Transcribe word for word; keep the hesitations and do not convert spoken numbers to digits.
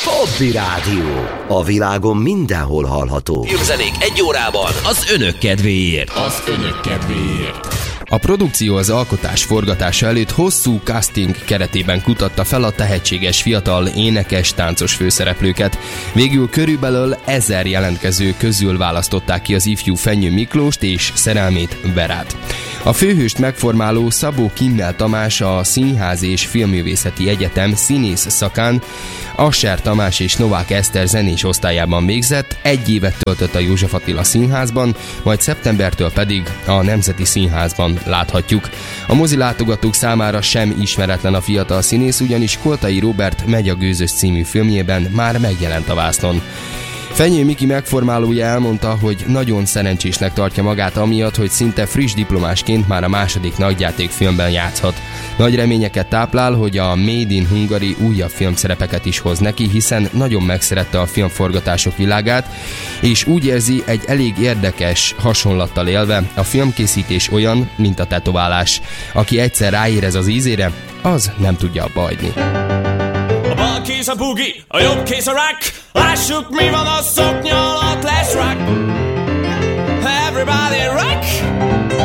Hobby Rádió. A világon mindenhol hallható. Hírzenék egy órában az önök kedvéért. Az önök kedvéért. A produkció az alkotás forgatása előtt hosszú casting keretében kutatta fel a tehetséges fiatal énekes, táncos főszereplőket. Végül körülbelül ezer jelentkező közül választották ki az ifjú Fenyő Miklóst és szerelmét Berát. A főhőst megformáló Szabó Kimmel Tamás a Színház és Filmművészeti Egyetem színész szakán, Asser Tamás és Novák Eszter zenés osztályában végzett, egy évet töltött a József Attila Színházban, majd szeptembertől pedig a Nemzeti Színházban láthatjuk. A mozi látogatók számára sem ismeretlen a fiatal színész, ugyanis Koltai Róbert Megy a gőzös című filmjében már megjelent a vásznon. Fenyő Miki megformálója elmondta, hogy nagyon szerencsésnek tartja magát amiatt, hogy szinte friss diplomásként már a második nagyjátékfilmben játszhat. Nagy reményeket táplál, hogy a Made in Hungary újabb filmszerepeket is hoz neki, hiszen nagyon megszerette a filmforgatások világát, és úgy érzi, egy elég érdekes hasonlattal élve, a filmkészítés olyan, mint a tetoválás. Aki egyszer ráérez az ízére, az nem tudja abba hagyni. A bal kéz a boogie, a jobb kéz a rock. Lássuk, mi van a szoknya alatt, lesz rock. Everybody rock.